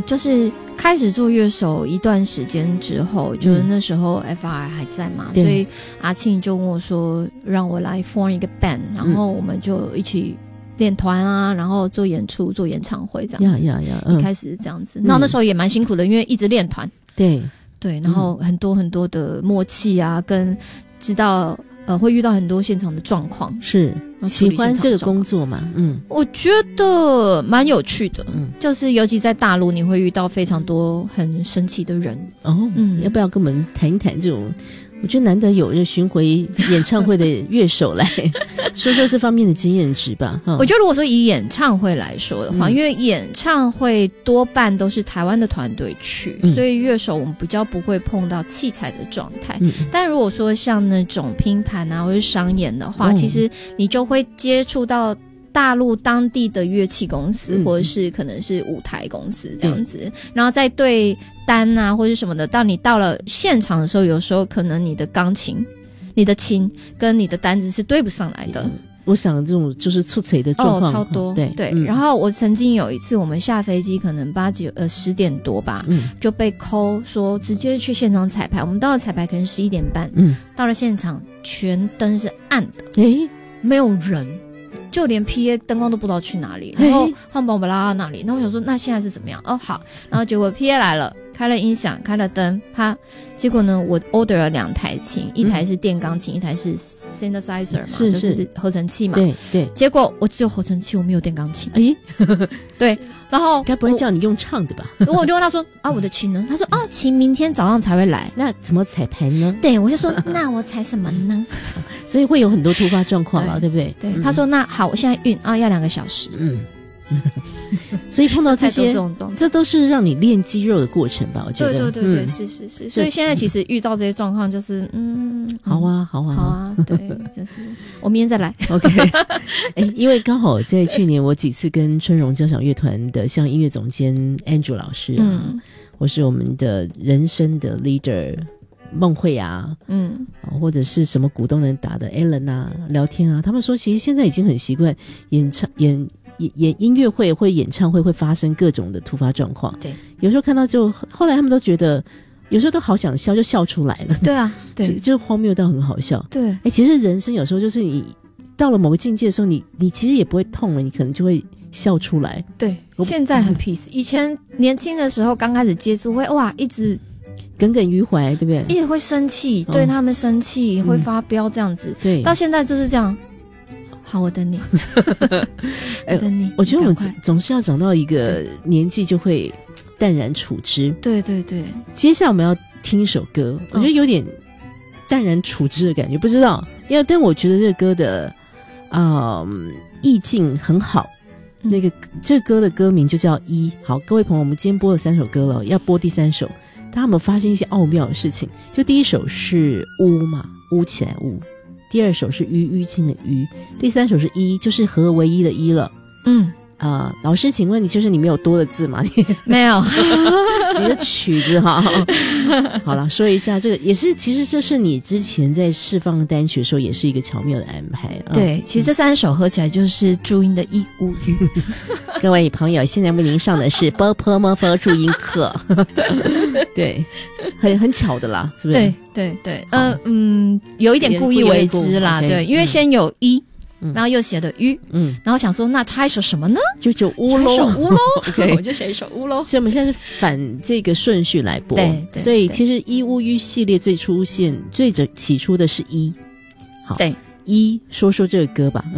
就是开始做乐手一段时间之后，就是那时候 FR 还在嘛，所以阿庆就跟我说让我来 form 一个 band， 然后我们就一起练团啊，然后做演出做演唱会这样子。一开始是这样子，然后那时候也蛮辛苦的，因为一直练团。对，然后很多很多的默契啊，跟知道会遇到很多现场的状况。 是喜欢这个工作吗？ 我觉得蛮有趣的。就是尤其在大陆，你会遇到非常多很神奇的人。 要不要跟我们谈一谈这种？我觉得难得有这巡回演唱会的乐手来说说这方面的经验值吧。 我觉得如果说以演唱会来说的话，因为演唱会多半都是台湾的团队去，所以乐手我们比较不会碰到器材的状态。但如果说像那种拼盘啊或是商演的话，其实你就会接触到大陆当地的乐器公司，或者是可能是舞台公司这样子，然后再对单啊或者什么的，到你到了现场的时候，有时候可能你的钢琴、你的琴跟你的单子是对不上来的。 我想这种就是出彩的状况超多。对，然后我曾经有一次，我们下飞机可能10点多吧，就被call说直接去现场彩排。我们到了彩排可能11点半，到了现场全灯是暗的，没有人。就连 PA 灯光都不知道去哪里，然后他们把我们拉到那里，那我想说那现在是怎么样？好，然后结果 PA 来了，开了音响，开了灯，结果呢我 order 了2台琴，一台是电钢琴，一台是 synthesizer 嘛，就是合成器嘛。 对， 结果我只有合成器，我没有电钢琴。对，然后该不会叫你用唱的吧？ 我就问他说我的琴呢？他说琴明天早上才会来。 那怎么彩排呢？ 对，我就说那我彩什么呢？ 所以会有很多突发状况了，对不对？ 对，他说那好，我现在运要2个小时。 所以碰到这些，这都是让你练肌肉的过程吧？我觉得， 对，是。所以现在其实遇到这些状况，就是好啊， 对，就是我明天再来。 OK， 因为刚好在去年我几次跟春荣交响乐团的像音乐总监 Andrew 老师或是我们的人生的 leader。孟慧啊，或者是什么鼓都能打的 Alan 啊，聊天啊，他们说其实现在已经很习惯演音乐会或演唱会会发生各种的突发状况。 对， 有时候看到就后来他们都觉得，有时候都好想笑，就笑出来了。 对啊，对， 就荒谬到很好笑。 对， 其实人生有时候就是你到了某个境界的时候，你其实也不会痛了，你可能就会笑出来。 对，现在很 peace。以前年轻的时候刚开始接触会一直耿耿于怀，对不对？ 也会生气，对他们生气，会发飙这样子。 对， 到现在就是这样。好，我等你。我等你。 我觉得我们总是要长到一个年纪就会淡然处之。 对。 接下来我们要听一首歌，我觉得有点淡然处之的感觉，不知道，但我觉得这个歌的意境很好。这个歌的歌名就叫一。好，各位朋友，我们今天播了3首歌了，要播第3首。他们发现一些奥妙的事情，就第一首是乌嘛，乌起来乌；第2首是淤青的淤；第3首是一，就是合为一的一了。老师，请问你没有多的字吗？ 没有， 你的曲子哈。好了，说一下这个也是，其实这是你之前在释放单曲的时候也是一个巧妙的安排。 对，其实这3首合起来就是注音的一乌语。 各位朋友，现在为您上的是波波摩佛注音课。对，很巧的啦，是不是？ 对，有一点故意为之啦。对，因为先有一。然后又写的鱼，然后想说那插一首什么呢？ 就乌喽， OK， 我就写一首乌喽。 所以我们现在是反这个顺序来播， 对， 所以其实一乌鱼系列最起初的是一。好， 对， 一说这个歌吧。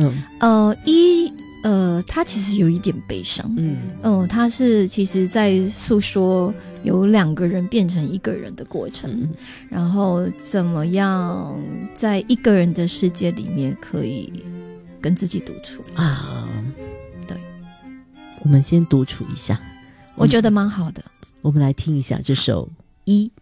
它其实有一点悲伤。它是其实在诉说有2个人变成1个人的过程，然后怎么样在1个人的世界里面可以跟自己独处啊。对，我们先独处一下， 我觉得蛮好的。 我们来听一下这首一。